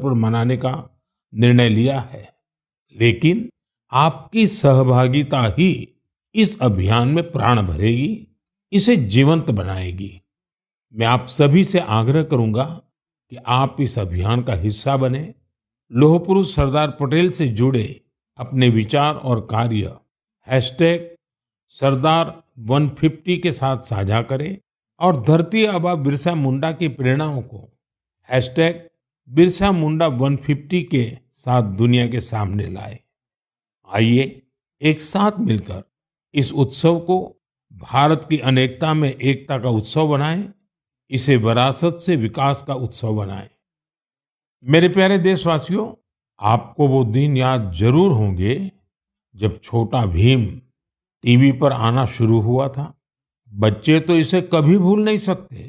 पर मनाने का निर्णय लिया है, लेकिन आपकी सहभागिता ही इस अभियान में प्राण भरेगी, इसे जीवंत बनाएगी। मैं आप सभी से आग्रह करूंगा कि आप इस अभियान का हिस्सा बने, लौह पुरुष सरदार पटेल से जुड़े अपने विचार और कार्य हैशटैग सरदार 150 के साथ साझा करें और धरती आबा बिरसा मुंडा की प्रेरणाओं को हैशटैग बिरसा मुंडा 150 के साथ दुनिया के सामने लाए। आइए एक साथ मिलकर इस उत्सव को भारत की अनेकता में एकता का उत्सव बनाएं, इसे विरासत से विकास का उत्सव बनाएं। मेरे प्यारे देशवासियों, आपको वो दिन याद जरूर होंगे जब छोटा भीम टीवी पर आना शुरू हुआ था। बच्चे तो इसे कभी भूल नहीं सकते।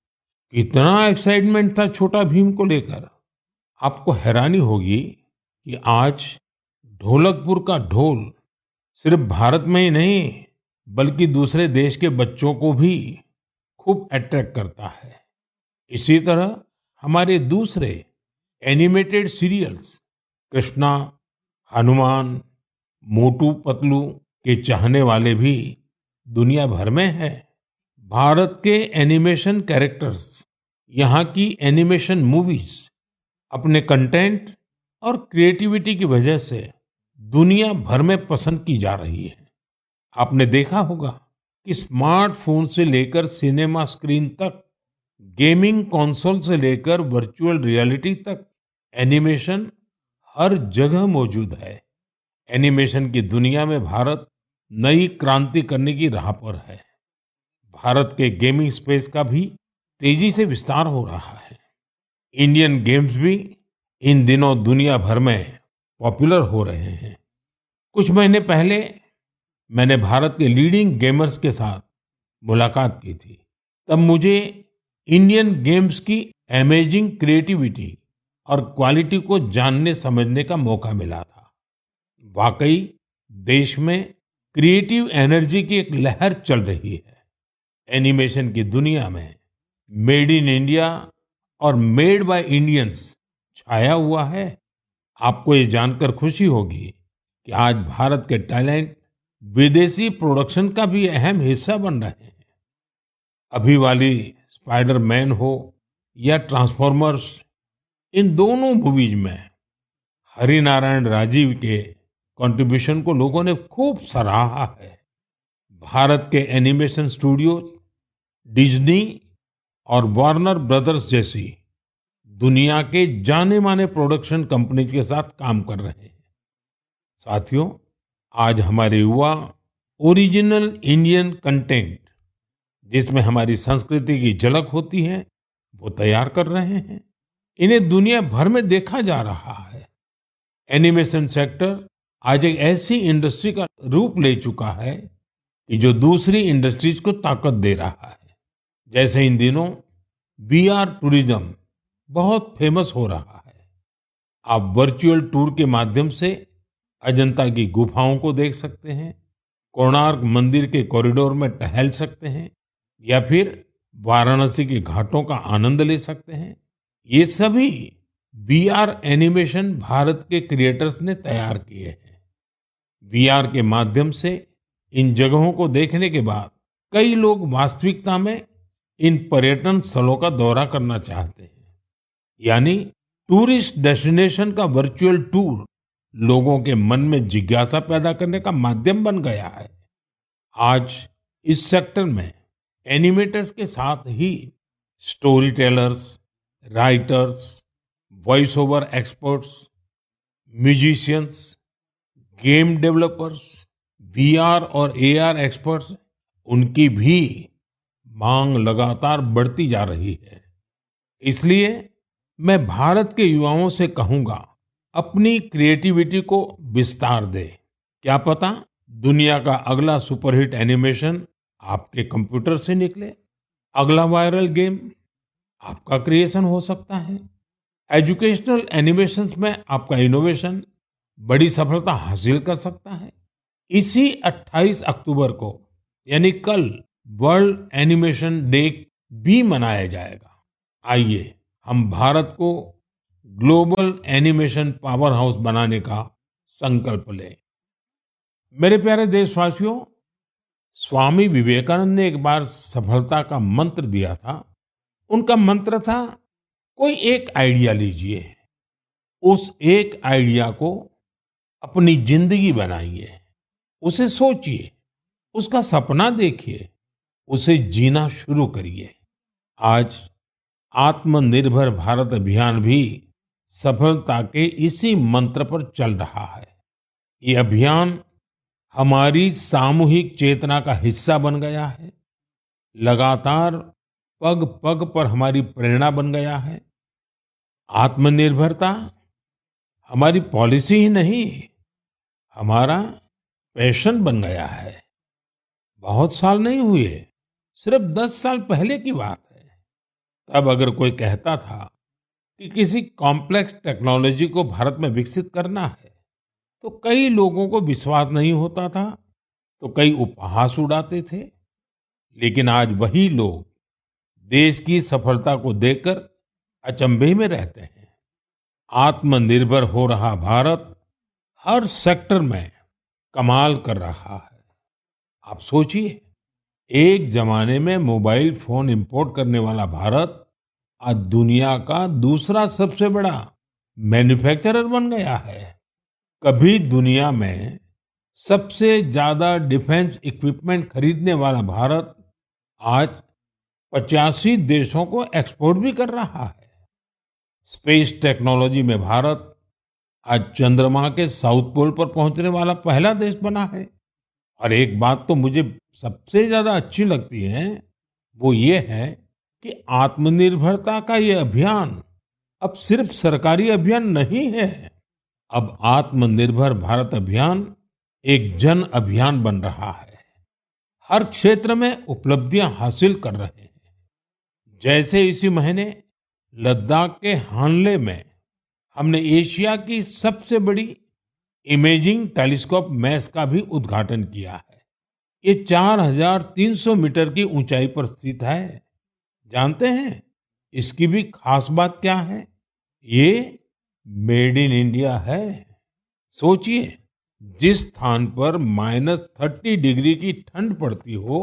कितना एक्साइटमेंट था छोटा भीम को लेकर। आपको हैरानी होगी कि आज ढोलकपुर का ढोल सिर्फ भारत में ही नहीं बल्कि दूसरे देश के बच्चों को भी खूब अट्रैक्ट करता है। इसी तरह हमारे दूसरे एनिमेटेड सीरियल्स कृष्णा, हनुमान, मोटू पतलू के चाहने वाले भी दुनिया भर में हैं। भारत के एनिमेशन कैरेक्टर्स, यहाँ की एनिमेशन मूवीज अपने कंटेंट और क्रिएटिविटी की वजह से दुनिया भर में पसंद की जा रही है। आपने देखा होगा कि स्मार्टफोन से लेकर सिनेमा स्क्रीन तक, गेमिंग कंसोल से लेकर वर्चुअल रियलिटी तक एनिमेशन हर जगह मौजूद है। एनिमेशन की दुनिया में भारत नई क्रांति करने की राह पर है। भारत के गेमिंग स्पेस का भी तेजी से विस्तार हो रहा है। इंडियन गेम्स भी इन दिनों दुनिया भर में पॉपुलर हो रहे हैं। कुछ महीने पहले मैंने भारत के लीडिंग गेमर्स के साथ मुलाकात की थी। तब मुझे इंडियन गेम्स की अमेजिंग क्रिएटिविटी और क्वालिटी को जानने समझने का मौका मिला था। वाकई देश में क्रिएटिव एनर्जी की एक लहर चल रही है। एनिमेशन की दुनिया में मेड इन इंडिया और मेड बाय इंडियंस छाया हुआ है। आपको ये जानकर खुशी होगी कि आज भारत के टैलेंट विदेशी प्रोडक्शन का भी अहम हिस्सा बन रहे हैं। अभी वाली स्पाइडरमैन हो या ट्रांसफॉर्मर्स, इन दोनों मूवीज में हरिनारायण राजीव के कंट्रीब्यूशन को लोगों ने खूब सराहा है। भारत के एनिमेशन स्टूडियोज डिज्नी और वार्नर ब्रदर्स जैसी दुनिया के जाने माने प्रोडक्शन कंपनीज के साथ काम कर रहे हैं। साथियों, आज हमारे युवा ओरिजिनल इंडियन कंटेंट, जिसमें हमारी संस्कृति की झलक होती है, वो तैयार कर रहे हैं। इन्हें दुनिया भर में देखा जा रहा है। एनिमेशन सेक्टर आज एक ऐसी इंडस्ट्री का रूप ले चुका है कि जो दूसरी इंडस्ट्रीज को ताकत दे रहा है। जैसे इन दिनों वीआर टूरिज्म बहुत फेमस हो रहा है। आप वर्चुअल टूर के माध्यम से अजंता की गुफाओं को देख सकते हैं, कोणार्क मंदिर के कॉरिडोर में टहल सकते हैं या फिर वाराणसी के घाटों का आनंद ले सकते हैं। ये सभी वीआर एनिमेशन भारत के क्रिएटर्स ने तैयार किए हैं। वीआर के माध्यम से इन जगहों को देखने के बाद कई लोग वास्तविकता में इन पर्यटन स्थलों का दौरा करना चाहते हैं। यानी टूरिस्ट डेस्टिनेशन का वर्चुअल टूर लोगों के मन में जिज्ञासा पैदा करने का माध्यम बन गया है। आज इस सेक्टर में एनिमेटर्स के साथ ही story tellers, writers, voice over experts, musicians, game developers, VR और एआर एक्सपर्ट्स, उनकी भी मांग लगातार बढ़ती जा रही है। इसलिए मैं भारत के युवाओं से कहूंगा, अपनी क्रिएटिविटी को विस्तार दे। क्या पता दुनिया का अगला सुपरहिट एनिमेशन आपके कंप्यूटर से निकले। अगला वायरल गेम आपका क्रिएशन हो सकता है। एजुकेशनल एनिमेशंस में आपका इनोवेशन बड़ी सफलता हासिल कर सकता है। इसी 28 अक्टूबर को यानी कल वर्ल्ड एनिमेशन डे भी मनाया जाएगा। आइए हम भारत को ग्लोबल एनिमेशन पावर हाउस बनाने का संकल्प लें। मेरे प्यारे देशवासियों, स्वामी विवेकानंद ने एक बार सफलता का मंत्र दिया था। उनका मंत्र था, कोई एक आइडिया लीजिए, उस एक आइडिया को अपनी जिंदगी बनाइए, उसे सोचिए, उसका सपना देखिए, उसे जीना शुरू करिए। आज आत्मनिर्भर भारत अभियान भी सफलता के इसी मंत्र पर चल रहा है। ये अभियान हमारी सामूहिक चेतना का हिस्सा बन गया है, लगातार पग पग पर हमारी प्रेरणा बन गया है। आत्मनिर्भरता हमारी पॉलिसी ही नहीं, हमारा पैशन बन गया है। बहुत साल नहीं हुए, सिर्फ 10 साल पहले की बात है। तब अगर कोई कहता था कि किसी कॉम्प्लेक्स टेक्नोलॉजी को भारत में विकसित करना है, तो कई लोगों को विश्वास नहीं होता था, तो कई उपहास उड़ाते थे। लेकिन आज वही लोग देश की सफलता को देखकर अचंभे में रहते हैं। आत्मनिर्भर हो रहा भारत हर सेक्टर में कमाल कर रहा है। आप सोचिए, एक जमाने में मोबाइल फोन इंपोर्ट करने वाला भारत आज दुनिया का दूसरा सबसे बड़ा मैन्युफैक्चरर बन गया है। कभी दुनिया में सबसे ज्यादा डिफेंस इक्विपमेंट खरीदने वाला भारत आज 85 देशों को एक्सपोर्ट भी कर रहा है। स्पेस टेक्नोलॉजी में भारत आज चंद्रमा के साउथ पोल पर पहुंचने वाला पहला देश बना है। और एक बात तो मुझे सबसे ज्यादा अच्छी लगती है, वो ये है कि आत्मनिर्भरता का ये अभियान अब सिर्फ सरकारी अभियान नहीं है। अब आत्मनिर्भर भारत अभियान एक जन अभियान बन रहा है। हर क्षेत्र में उपलब्धियां हासिल कर रहे हैं। जैसे इसी महीने लद्दाख के हानले में हमने एशिया की सबसे बड़ी इमेजिंग टेलीस्कोप मैस का भी उद्घाटन किया है। ये 4300 मीटर की ऊंचाई पर स्थित है। जानते हैं इसकी भी खास बात क्या है? ये मेड इन इंडिया है। सोचिए, जिस स्थान पर -30 डिग्री की ठंड पड़ती हो,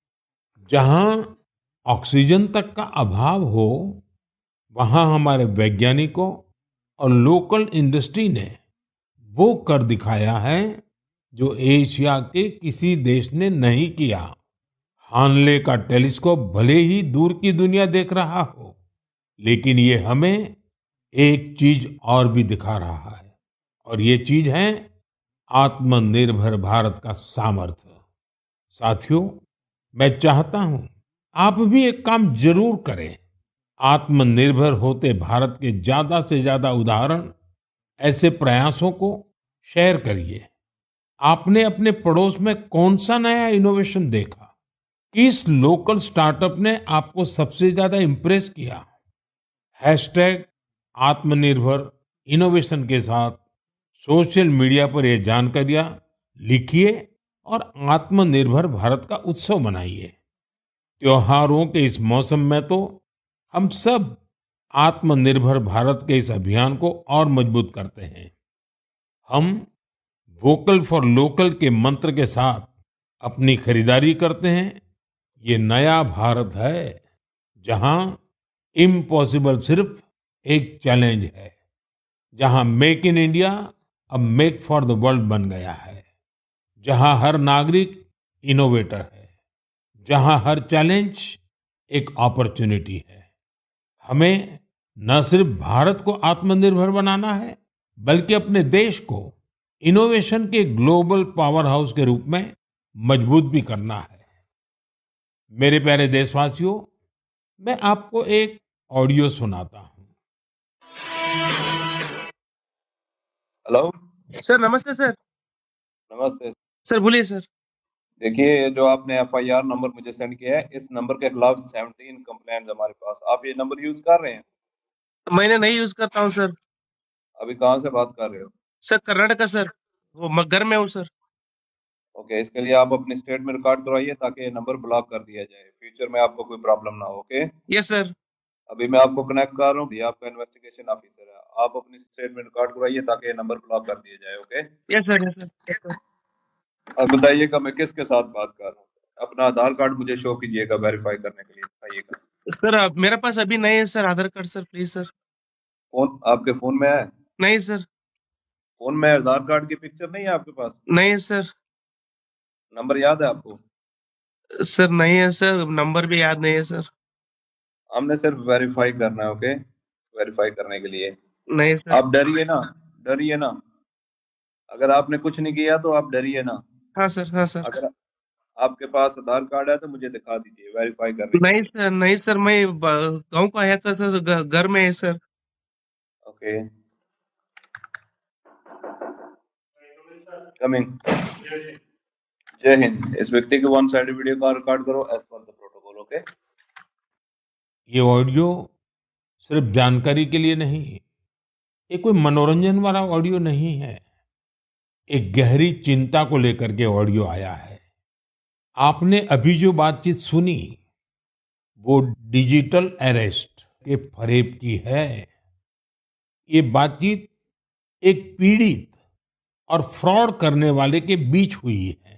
जहां ऑक्सीजन तक का अभाव हो, वहां हमारे वैज्ञानिकों और लोकल इंडस्ट्री ने वो कर दिखाया है जो एशिया के किसी देश ने नहीं किया। हानले का टेलीस्कोप भले ही दूर की दुनिया देख रहा हो, लेकिन ये हमें एक चीज और भी दिखा रहा है, और ये चीज है आत्मनिर्भर भारत का सामर्थ्य। साथियों, मैं चाहता हूं आप भी एक काम जरूर करें। आत्मनिर्भर होते भारत के ज्यादा से ज्यादा उदाहरण, ऐसे प्रयासों को शेयर करिए। आपने अपने पड़ोस में कौन सा नया इनोवेशन देखा? किस लोकल स्टार्टअप ने आपको सबसे ज्यादा इम्प्रेस किया? हैशटैग आत्मनिर्भर इनोवेशन के साथ सोशल मीडिया पर ये जानकारियां लिखिए और आत्मनिर्भर भारत का उत्सव मनाइए। त्योहारों के इस मौसम में तो हम सब आत्मनिर्भर भारत के इस अभियान को और मजबूत करते हैं। हम वोकल फॉर लोकल के मंत्र के साथ अपनी खरीदारी करते हैं। ये नया भारत है जहां इम्पॉसिबल सिर्फ एक चैलेंज है, जहां मेक इन इंडिया अब मेक फॉर द वर्ल्ड बन गया है, जहां हर नागरिक इनोवेटर है, जहां हर चैलेंज एक अपॉर्चुनिटी है। हमें न सिर्फ भारत को आत्मनिर्भर बनाना है, बल्कि अपने देश को इनोवेशन के ग्लोबल पावर हाउस के रूप में मजबूत भी करना है। मेरे प्यारे देशवासियों, मैं आपको एक ऑडियो सुनाता हूं। हेलो। सर नमस्ते सर। नमस्ते। सर बोलिए सर। देखिए, ये जो आपने एफआईआर नंबर मुझे सेंड किया है, इस नंबर के खिलाफ 17 कंप्लेंट्स हमारे पास। आप ये नंबर यूज कर रहे हैं? मैंने नहीं यूज करता हूँ सर। अभी कहाँ से बात कर रहे हो? सर कर्नाटका सर, वो घर में हूँ सर। ओके, इसके लिए आप अपनी स्टेट में रिकॉर्ड करवाइए ताकि ये नंबर ब्लॉक कर दिया जाए, फ्यूचर में आपको कोई प्रॉब्लम ना हो। Okay, yes sir. अभी मैं आपको कनेक्ट कर रहा हूँ। ये आपका इन्वेस्टिगेशन ऑफिसर है, आप अपनी स्टेटमेंट रिकॉर्ड करवाइए ताकि ये नंबर ब्लॉक कर दिया जाए। Okay, yes sir, yes sir, yes sir. अब बताइएगा मैं किसके साथ बात कर रहा हूँ। अपना आधार कार्ड मुझे शो कीजिएगा वेरीफाई करने के लिए, बताइएगा। सर मेरे पास अभी नहीं है sir Aadhaar card sir, please sir. Phone आपके फोन में है? नहीं सर। फोन में आधार कार्ड की पिक्चर नहीं है आपके पास? नहीं है सर। नंबर याद है आपको? सर नहीं है सर, नंबर भी याद नहीं है सर। हमने सिर्फ वेरीफाई करना है। ओके, वेरीफाई करने के लिए नहीं सर। आप डरिए ना, डरिए ना। अगर आपने कुछ नहीं किया तो आप डरिए ना। हाँ सर, हाँ सर। अगर आपके पास आधार कार्ड है तो मुझे दिखा दीजिए वेरीफाई करने के नहीं लिए। सर, नहीं सर, मैं गाँव का आया था सर, घर में है सर। Okay, coming. जय हिंद। इस व्यक्ति के वन साइड वीडियो का रिकॉर्ड करो as per the protocol. Okay, ये ऑडियो सिर्फ जानकारी के लिए नहीं, ये कोई मनोरंजन वाला ऑडियो नहीं है। एक गहरी चिंता को लेकर के ऑडियो आया है। आपने अभी जो बातचीत सुनी वो डिजिटल अरेस्ट के फरेब की है। ये बातचीत एक पीड़ित और फ्रॉड करने वाले के बीच हुई है।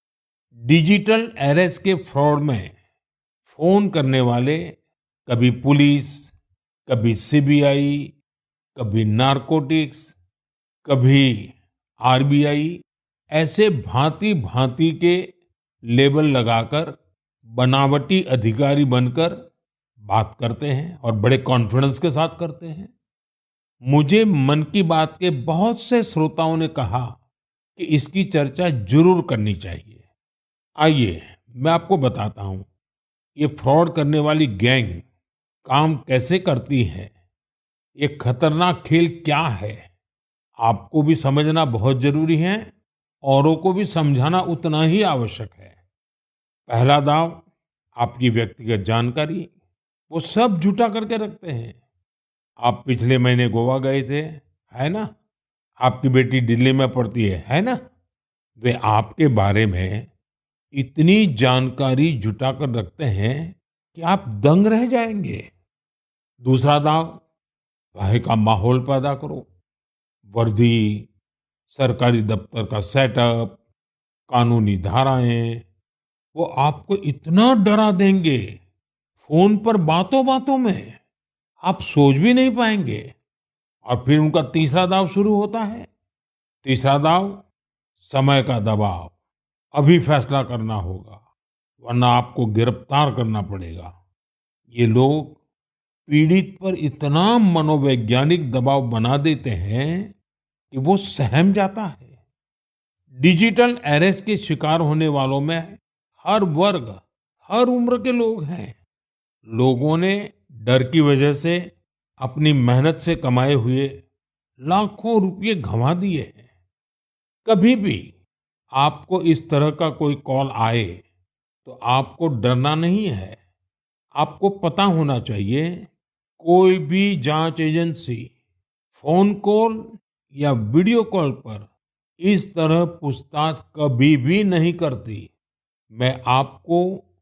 डिजिटल अरेस्ट के फ्रॉड में फोन करने वाले कभी पुलिस, कभी सीबीआई, कभी नारकोटिक्स, कभी आरबीआई, ऐसे भांति भांति के लेबल लगाकर बनावटी अधिकारी बनकर बात करते हैं और बड़े कॉन्फिडेंस के साथ करते हैं। मुझे मन की बात के बहुत से श्रोताओं ने कहा कि इसकी चर्चा जरूर करनी चाहिए। आइए मैं आपको बताता हूं ये फ्रॉड करने वाली गैंग काम कैसे करती है, ये खतरनाक खेल क्या है। आपको भी समझना बहुत जरूरी है, औरों को भी समझाना उतना ही आवश्यक है। पहला दाव आपकी व्यक्तिगत जानकारी, वो सब जुटा करके रखते हैं। आप पिछले महीने गोवा गए थे, है ना? आपकी बेटी दिल्ली में पढ़ती है ना? वे आपके बारे में इतनी जानकारी जुटा कर रखते हैं कि आप दंग रह जाएंगे। दूसरा दांव, भय का माहौल पैदा करो। वर्दी, सरकारी दफ्तर का सेटअप, कानूनी धाराएं, वो आपको इतना डरा देंगे फोन पर बातों बातों में, आप सोच भी नहीं पाएंगे। और फिर उनका तीसरा दांव शुरू होता है। तीसरा दांव, समय का दबाव। अभी फैसला करना होगा वरना आपको गिरफ्तार करना पड़ेगा। ये लोग पीड़ित पर इतना मनोवैज्ञानिक दबाव बना देते हैं कि वो सहम जाता है। डिजिटल अरेस्ट के शिकार होने वालों में हर वर्ग, हर उम्र के लोग हैं। लोगों ने डर की वजह से अपनी मेहनत से कमाए हुए लाखों रुपए गंवा दिए हैं। कभी भी आपको इस तरह का कोई कॉल आए तो आपको डरना नहीं है। आपको पता होना चाहिए कोई भी जांच एजेंसी फोन कॉल या वीडियो कॉल पर इस तरह पूछताछ कभी भी नहीं करती। मैं आपको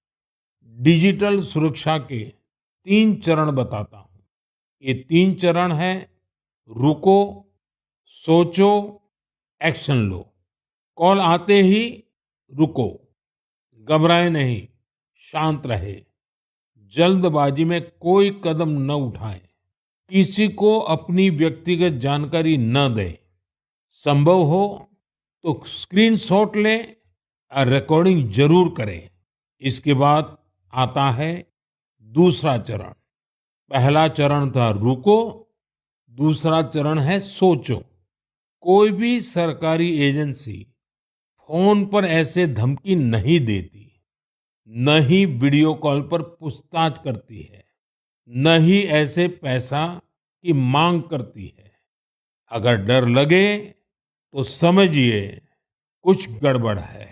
डिजिटल सुरक्षा के 3 चरण बताता हूं। ये 3 चरण है: रुको, सोचो, एक्शन लो। कॉल आते ही रुको, घबराए नहीं, शांत रहे, जल्दबाजी में कोई कदम न उठाएं, किसी को अपनी व्यक्तिगत जानकारी न दें। संभव हो तो स्क्रीनशॉट लें और रिकॉर्डिंग जरूर करें। इसके बाद आता है दूसरा चरण। पहला चरण था रुको, दूसरा चरण है सोचो। कोई भी सरकारी एजेंसी फोन पर ऐसे धमकी नहीं देती, न ही वीडियो कॉल पर पूछताछ करती है, न ही ऐसे पैसा की मांग करती है। अगर डर लगे तो समझिए कुछ गड़बड़ है।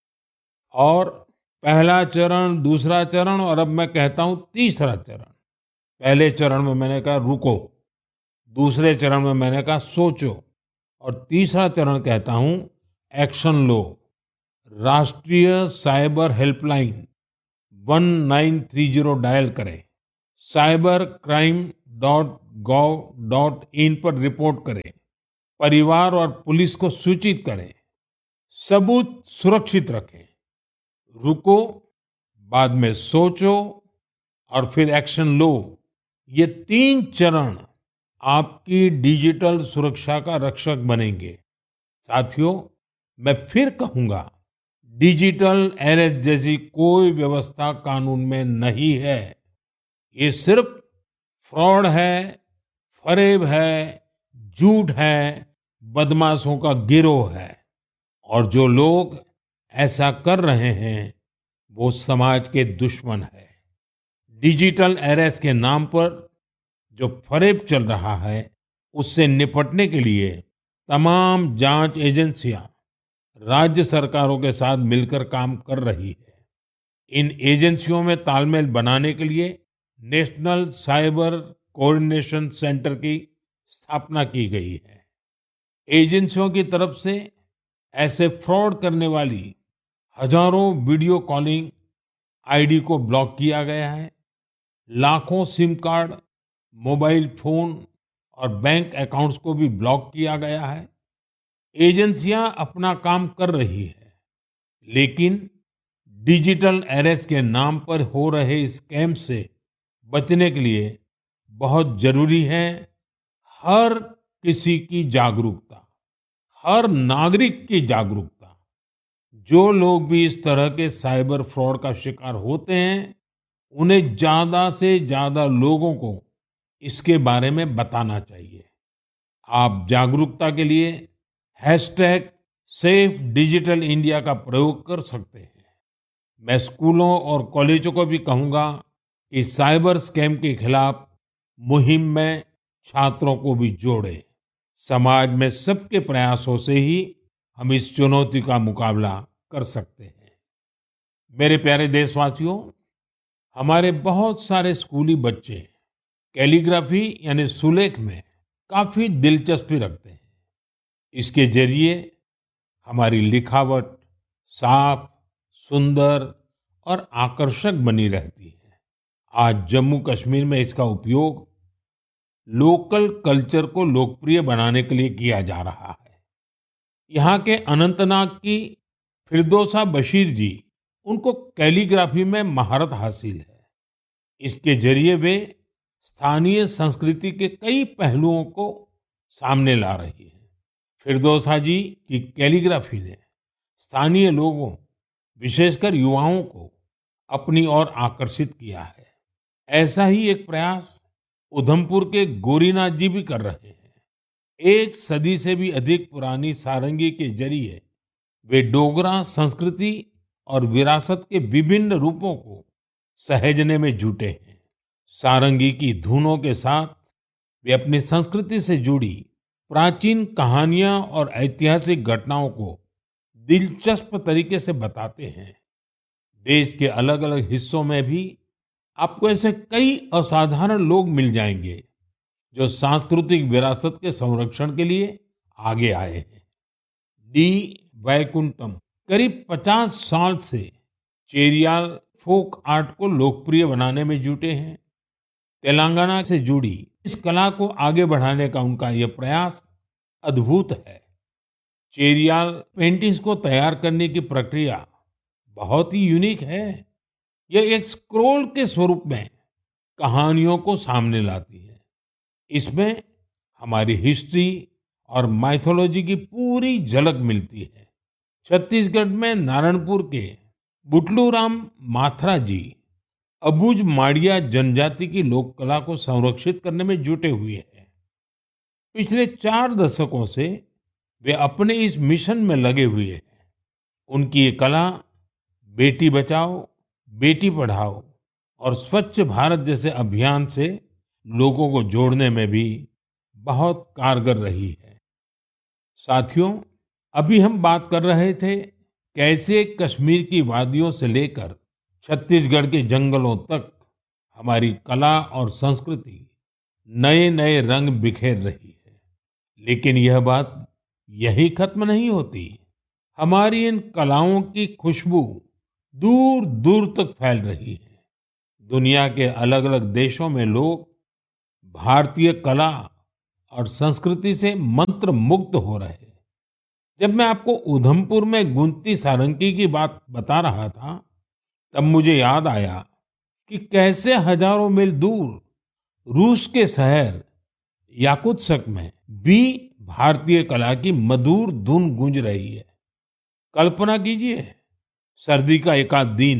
और पहला चरण, दूसरा चरण और अब मैं कहता हूं तीसरा चरण। पहले चरण में मैंने कहा रुको, दूसरे चरण में मैंने कहा सोचो और तीसरा चरण कहता हूं एक्शन लो। राष्ट्रीय साइबर हेल्पलाइन 1930 डायल करें। साइबर क्राइम www.sahib.gov.in पर रिपोर्ट करें, परिवार और पुलिस को सूचित करें, सबूत सुरक्षित रखें, रुको, बाद में सोचो और फिर एक्शन लो। ये 3 चरण आपकी डिजिटल सुरक्षा का रक्षक बनेंगे। साथियों, मैं फिर कहूंगा, डिजिटल अरेस्ट जैसी कोई व्यवस्था कानून में नहीं है। ये सिर्फ फ्रॉड है, फरेब है, झूठ है, बदमाशों का गिरोह है। और जो लोग ऐसा कर रहे हैं, वो समाज के दुश्मन है। डिजिटल अरेस्ट के नाम पर जो फरेब चल रहा है, उससे निपटने के लिए तमाम जांच एजेंसियां राज्य सरकारों के साथ मिलकर काम कर रही है। इन एजेंसियों में तालमेल बनाने के लिए नेशनल साइबर कोऑर्डिनेशन सेंटर की स्थापना की गई है। एजेंसियों की तरफ से ऐसे फ्रॉड करने वाली हजारों वीडियो कॉलिंग आईडी को ब्लॉक किया गया है। लाखों सिम कार्ड, मोबाइल फोन और बैंक अकाउंट्स को भी ब्लॉक किया गया है। एजेंसियां अपना काम कर रही है, लेकिन डिजिटल अरेस्ट के नाम पर हो रहे स्कैम से बचने के लिए बहुत जरूरी है हर किसी की जागरूकता, हर नागरिक की जागरूकता। जो लोग भी इस तरह के साइबर फ्रॉड का शिकार होते हैं, उन्हें ज्यादा से ज्यादा लोगों को इसके बारे में बताना चाहिए। आप जागरूकता के लिए हैशटैग सेफ डिजिटल इंडिया का प्रयोग कर सकते हैं। मैं स्कूलों और कॉलेजों को भी कहूंगा कि साइबर स्कैम के खिलाफ मुहिम में छात्रों को भी जोड़ें। समाज में सबके प्रयासों से ही हम इस चुनौती का मुकाबला कर सकते हैं। मेरे प्यारे देशवासियों, हमारे बहुत सारे स्कूली बच्चे कैलीग्राफी यानी सुलेख में काफी दिलचस्पी रखते हैं। इसके जरिए हमारी लिखावट साफ, सुंदर और आकर्षक बनी रहती है। आज जम्मू कश्मीर में इसका उपयोग लोकल कल्चर को लोकप्रिय बनाने के लिए किया जा रहा है। यहाँ के अनंतनाग की फिरदौसा बशीर जी, उनको कैलीग्राफी में महारत हासिल है। इसके जरिए वे स्थानीय संस्कृति के कई पहलुओं को सामने ला रही है। फिरदौसा जी की कैलीग्राफी ने स्थानीय लोगों, विशेषकर युवाओं को अपनी ओर आकर्षित किया है। ऐसा ही एक प्रयास उधमपुर के गोरीनाथ जी भी कर रहे हैं। 1 सदी से भी अधिक पुरानी सारंगी के जरिए वे डोगरा संस्कृति और विरासत के विभिन्न रूपों को सहेजने में जुटे हैं। सारंगी की धुनों के साथ वे अपनी संस्कृति से जुड़ी प्राचीन कहानियां और ऐतिहासिक घटनाओं को दिलचस्प तरीके से बताते हैं। देश के अलग-अलग हिस्सों में भी आपको ऐसे कई असाधारण लोग मिल जाएंगे जो सांस्कृतिक विरासत के संरक्षण के लिए आगे आए हैं। डी वैकुंठम करीब 50 साल से चेरियाल फोक आर्ट को लोकप्रिय बनाने में जुटे हैं। तेलंगाना से जुड़ी इस कला को आगे बढ़ाने का उनका यह प्रयास अद्भुत है। चेरियाल पेंटिंग्स को तैयार करने की प्रक्रिया बहुत ही यूनिक है। यह एक स्क्रोल के स्वरूप में कहानियों को सामने लाती है। इसमें हमारी हिस्ट्री और माइथोलॉजी की पूरी झलक मिलती है। छत्तीसगढ़ में नारायणपुर के बुटलू राम माथरा जी अबुझ माड़िया जनजाति की लोक कला को संरक्षित करने में जुटे हुए हैं। पिछले 4 दशकों से वे अपने इस मिशन में लगे हुए हैं। उनकी ये कला बेटी बचाओ, बेटी पढ़ाओ और स्वच्छ भारत जैसे अभियान से लोगों को जोड़ने में भी बहुत कारगर रही है। साथियों, अभी हम बात कर रहे थे कैसे कश्मीर की वादियों से लेकर छत्तीसगढ़ के जंगलों तक हमारी कला और संस्कृति नए नए रंग बिखेर रही है। लेकिन यह बात यहीं खत्म नहीं होती। हमारी इन कलाओं की खुशबू दूर दूर तक फैल रही है। दुनिया के अलग अलग देशों में लोग भारतीय कला और संस्कृति से मंत्र मुग्ध हो रहे हैं। जब मैं आपको उधमपुर में गुंती सारंगी की बात बता रहा था, तब मुझे याद आया कि कैसे हजारों मील दूर रूस के शहर याकुत्स्क में भी भारतीय कला की मधुर धुन गूंज रही है। कल्पना कीजिए, सर्दी का एक आध दिन,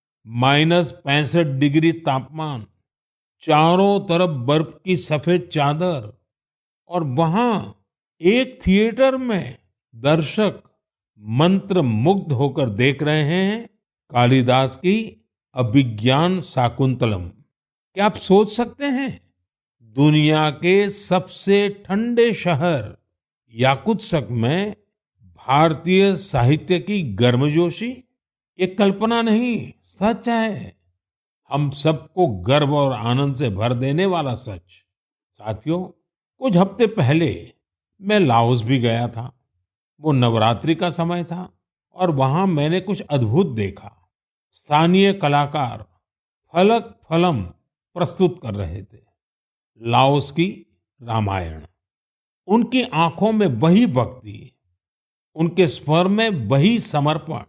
-65 डिग्री तापमान, चारों तरफ बर्फ की सफेद चादर, और वहां एक थिएटर में दर्शक मंत्र मुग्ध होकर देख रहे हैं कालिदास की अभिज्ञान शाकुंतलम। क्या आप सोच सकते हैं, दुनिया के सबसे ठंडे शहर याकुत्स्क में भारतीय साहित्य की गर्मजोशी? ये कल्पना नहीं, सच है। हम सबको गर्व और आनंद से भर देने वाला सच। साथियों, कुछ हफ्ते पहले मैं लाओस भी गया था। वो नवरात्रि का समय था और वहां मैंने कुछ अद्भुत देखा। स्थानीय कलाकार फलक फलम प्रस्तुत कर रहे थे, लाओस की रामायण। उनकी आंखों में वही भक्ति, उनके स्वर में वही समर्पण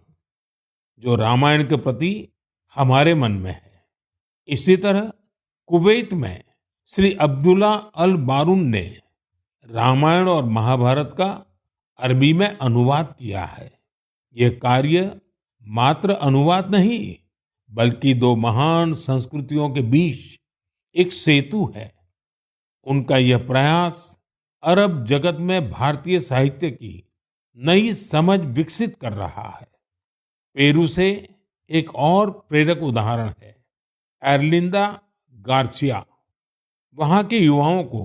जो रामायण के प्रति हमारे मन में है। इसी तरह कुवैत में श्री अब्दुल्ला अल बारून ने रामायण और महाभारत का अरबी में अनुवाद किया है। यह कार्य मात्र अनुवाद नहीं, बल्कि दो महान संस्कृतियों के बीच एक सेतु है। उनका यह प्रयास अरब जगत में भारतीय साहित्य की नई समझ विकसित कर रहा है। पेरू से एक और प्रेरक उदाहरण है एर्लिंदा गार्सिया। वहां के युवाओं को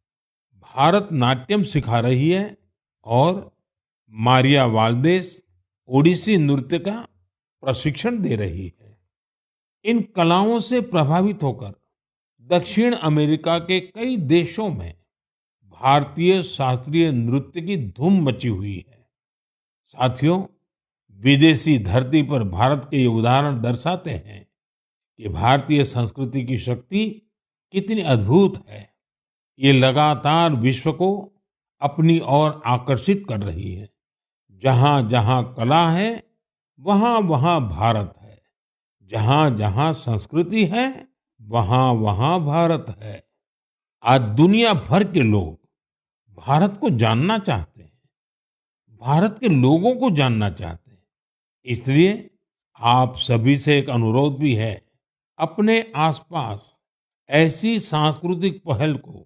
भारतनाट्यम सिखा रही है और मारिया वाल्देस ओडिसी नृत्य का प्रशिक्षण दे रही है। इन कलाओं से प्रभावित होकर दक्षिण अमेरिका के कई देशों में भारतीय शास्त्रीय नृत्य की धूम मची हुई है। साथियों, विदेशी धरती पर भारत के ये उदाहरण दर्शाते हैं कि भारतीय संस्कृति की शक्ति कितनी अद्भुत है। ये लगातार विश्व को अपनी ओर आकर्षित कर रही है। जहां जहां कला है, वहां वहां भारत है। जहां जहां संस्कृति है, वहां वहां भारत है। आज दुनिया भर के लोग भारत को जानना चाहते हैं, भारत के लोगों को जानना चाहते हैं। इसलिए आप सभी से एक अनुरोध भी है, अपने आसपास ऐसी सांस्कृतिक पहल को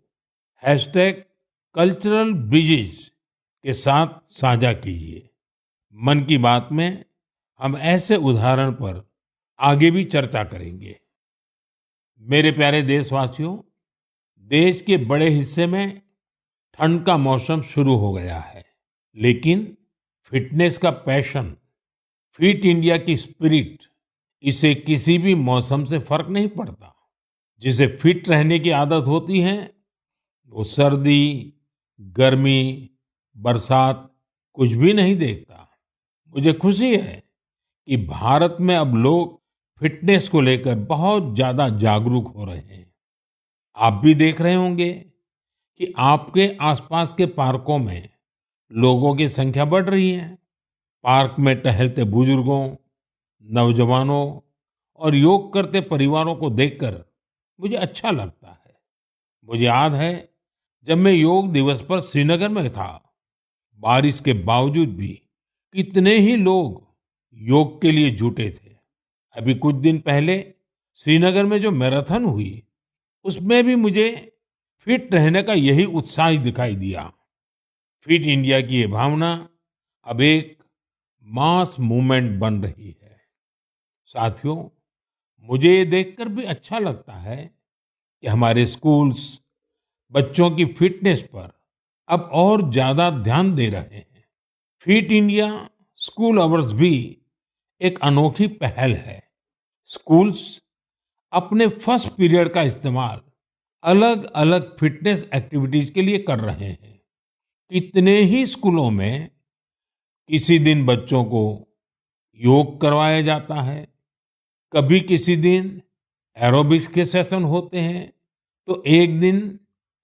#कल्चरल ब्रिजेस के साथ साझा कीजिए। मन की बात में हम ऐसे उदाहरण पर आगे भी चर्चा करेंगे। मेरे प्यारे देशवासियों, देश के बड़े हिस्से में ठंड का मौसम शुरू हो गया है, लेकिन फिटनेस का पैशन, फिट इंडिया की स्पिरिट, इसे किसी भी मौसम से फर्क नहीं पड़ता। जिसे फिट रहने की आदत होती है, वो सर्दी, गर्मी, बरसात कुछ भी नहीं देखता। मुझे खुशी है कि भारत में अब लोग फिटनेस को लेकर बहुत ज्यादा जागरूक हो रहे हैं। आप भी देख रहे होंगे कि आपके आसपास के पार्कों में लोगों की संख्या बढ़ रही है। पार्क में टहलते बुजुर्गों, नौजवानों और योग करते परिवारों को देखकर मुझे अच्छा लगता है। मुझे याद है, जब मैं योग दिवस पर श्रीनगर में था, बारिश के बावजूद भी कितने ही लोग योग के लिए जुटे थे। अभी कुछ दिन पहले श्रीनगर में जो मैराथन हुई, उसमें भी मुझे फिट रहने का यही उत्साह दिखाई दिया। फिट इंडिया की ये भावना अब एक मास मूवमेंट बन रही है। साथियों, मुझे ये देखकर भी अच्छा लगता है कि हमारे स्कूल्स बच्चों की फिटनेस पर अब और ज्यादा ध्यान दे रहे हैं। फिट इंडिया स्कूल अवर्स भी एक अनोखी पहल है। स्कूल्स अपने फर्स्ट पीरियड का इस्तेमाल अलग अलग फिटनेस एक्टिविटीज के लिए कर रहे हैं। कितने ही स्कूलों में किसी दिन बच्चों को योग करवाया जाता है, कभी किसी दिन एरोबिक्स के सेशन होते हैं, तो एक दिन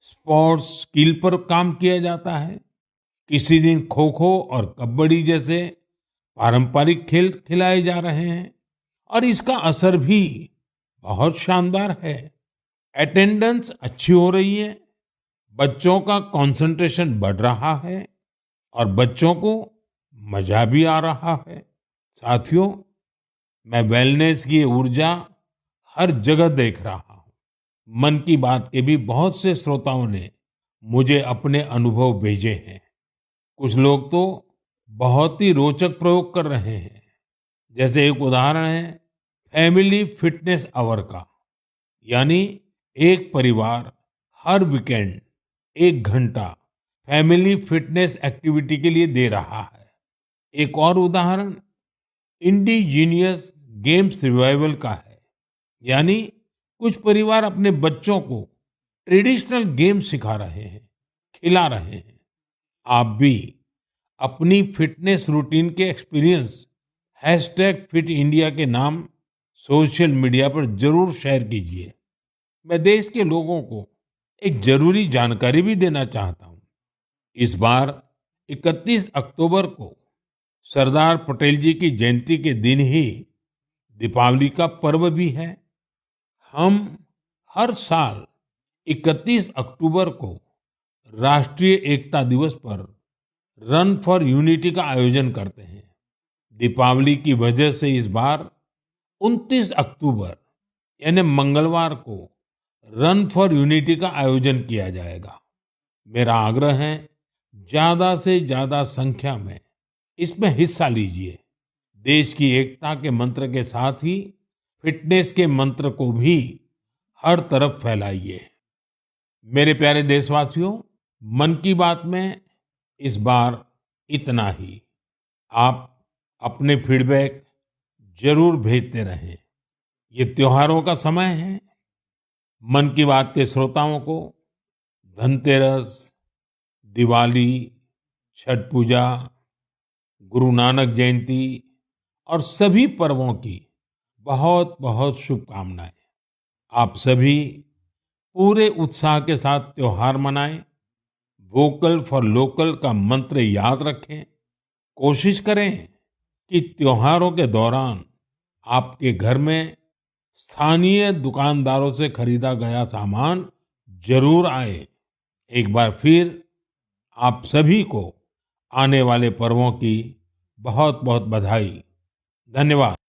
स्पोर्ट्स स्किल पर काम किया जाता है। किसी दिन खो खो और कबड्डी जैसे पारंपरिक खेल खिलाए जा रहे हैं और इसका असर भी बहुत शानदार है। अटेंडेंस अच्छी हो रही है, बच्चों का कंसंट्रेशन बढ़ रहा है और बच्चों को मजा भी आ रहा है। साथियों, मैं वेलनेस की ये ऊर्जा हर जगह देख रहा हूँ। मन की बात के भी बहुत से श्रोताओं ने मुझे अपने अनुभव भेजे हैं। कुछ लोग तो बहुत ही रोचक प्रयोग कर रहे हैं। जैसे एक उदाहरण है फैमिली फिटनेस आवर का, यानी एक परिवार हर वीकेंड 1 घंटा फैमिली फिटनेस एक्टिविटी के लिए दे रहा है। एक और उदाहरण इंडिजीनियस गेम्स रिवाइवल का है, यानी कुछ परिवार अपने बच्चों को ट्रेडिशनल गेम्स सिखा रहे हैं, खिला रहे हैं। आप भी अपनी फिटनेस रूटीन के एक्सपीरियंस #फिट इंडिया के नाम सोशल मीडिया पर जरूर शेयर कीजिए। मैं देश के लोगों को एक जरूरी जानकारी भी देना चाहता हूँ। इस बार 31 अक्टूबर को सरदार पटेल जी की जयंती के दिन ही दीपावली का पर्व भी है। हम हर साल 31 अक्टूबर को राष्ट्रीय एकता दिवस पर रन फॉर यूनिटी का आयोजन करते हैं। दीपावली की वजह से इस बार 29 अक्टूबर यानी मंगलवार को रन फॉर यूनिटी का आयोजन किया जाएगा। मेरा आग्रह है, ज्यादा से ज्यादा संख्या में इसमें हिस्सा लीजिए। देश की एकता के मंत्र के साथ ही फिटनेस के मंत्र को भी हर तरफ फैलाइए। मेरे प्यारे देशवासियों, मन की बात में इस बार इतना ही। आप अपने फीडबैक जरूर भेजते रहें। ये त्योहारों का समय है। मन की बात के श्रोताओं को धनतेरस, दिवाली, छठ पूजा, गुरु नानक जयंती और सभी पर्वों की बहुत बहुत शुभकामनाएं। आप सभी पूरे उत्साह के साथ त्योहार मनाएं, वोकल फॉर लोकल का मंत्र याद रखें। कोशिश करें कि त्योहारों के दौरान आपके घर में स्थानीय दुकानदारों से खरीदा गया सामान जरूर आए। एक बार फिर आप सभी को आने वाले पर्वों की बहुत बहुत बधाई। धन्यवाद।